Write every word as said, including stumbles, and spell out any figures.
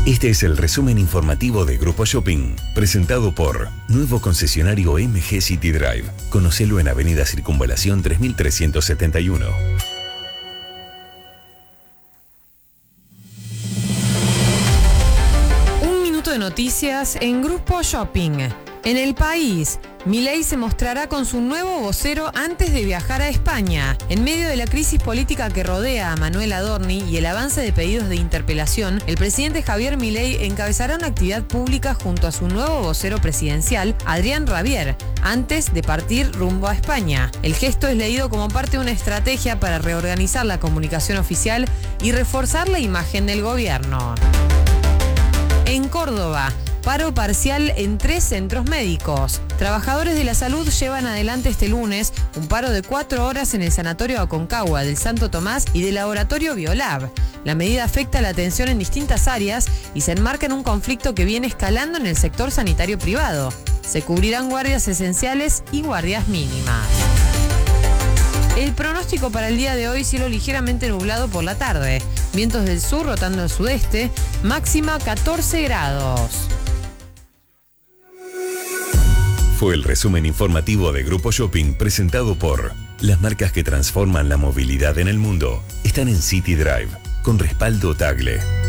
Este es el resumen informativo de Grupo Shopping, presentado por Nuevo Concesionario M G City Drive. Conocelo en Avenida Circunvalación tres mil trescientos setenta y uno. Un minuto de noticias en Grupo Shopping. En el país, Milei se mostrará con su nuevo vocero antes de viajar a España. En medio de la crisis política que rodea a Manuel Adorni y el avance de pedidos de interpelación, el presidente Javier Milei encabezará una actividad pública junto a su nuevo vocero presidencial, Adrián Rabier, antes de partir rumbo a España. El gesto es leído como parte de una estrategia para reorganizar la comunicación oficial y reforzar la imagen del gobierno. En Córdoba, paro parcial en tres centros médicos. Trabajadores de la salud llevan adelante este lunes un paro de cuatro horas en el Sanatorio Aconcagua del Santo Tomás y del Laboratorio Biolab. La medida afecta la atención en distintas áreas y se enmarca en un conflicto que viene escalando en el sector sanitario privado. Se cubrirán guardias esenciales y guardias mínimas. El pronóstico para el día de hoy: cielo ligeramente nublado por la tarde. Vientos del sur rotando al sudeste, máxima catorce grados. Fue el resumen informativo de Grupo Shopping, presentado por las marcas que transforman la movilidad en el mundo. Están en City Drive, con respaldo Tagle.